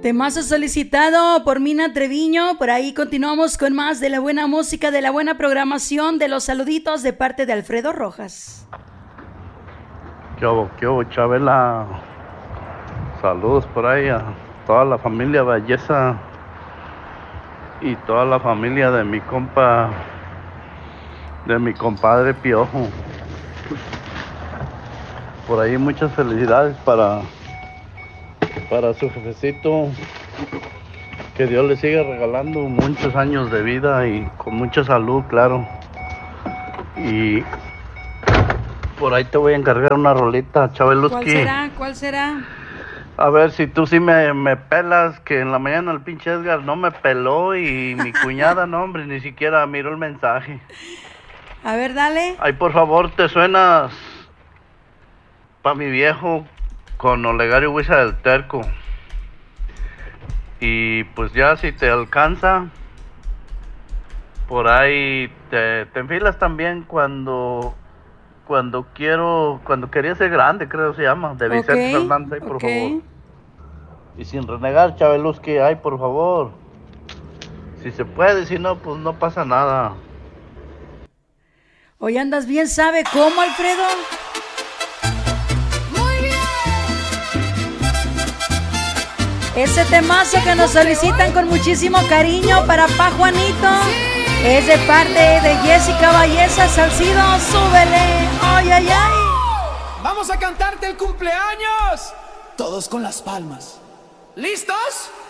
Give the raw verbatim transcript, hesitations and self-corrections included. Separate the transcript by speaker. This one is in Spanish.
Speaker 1: Temazo solicitado por Mina Treviño. Por ahí continuamos con más de la buena música, de la buena programación, de los saluditos de parte de Alfredo Rojas.
Speaker 2: ¿Qué hubo, qué hubo, Chabela? Saludos por ahí a toda la familia Belleza y toda la familia de mi compa, de mi compadre Piojo. Por ahí muchas felicidades para, para su jefecito. Que Dios le siga regalando muchos años de vida y con mucha salud, claro. Y por ahí te voy a encargar una rolita, Chabeluski.
Speaker 1: ¿Cuál será? ¿Cuál será?
Speaker 2: A ver si tú sí me, me pelas, que en la mañana el pinche Edgar no me peló y mi cuñada, no, hombre, ni siquiera miró el mensaje.
Speaker 1: A ver, dale.
Speaker 2: Ay, por favor, te suenas pa' mi viejo con Olegario Huiza del Terco. Y pues ya si te alcanza, por ahí te, te enfilas también cuando cuando quiero, cuando quería ser grande, creo se llama, de Vicente
Speaker 1: Okay,
Speaker 2: Fernández, ay, por
Speaker 1: okay.
Speaker 2: favor. Y sin renegar, Chabeluski, ay, por favor. Si se puede, si no, pues no pasa nada.
Speaker 1: Hoy andas bien, ¿sabe cómo, Alfredo? Ese temazo que nos solicitan con muchísimo cariño para Pa' Juanito es de parte de Jessica Valleza Salcido. ¡Súbele! ¡Ay, ay, ay!
Speaker 3: Vamos a cantarte el cumpleaños. Todos con las palmas. ¿Listos?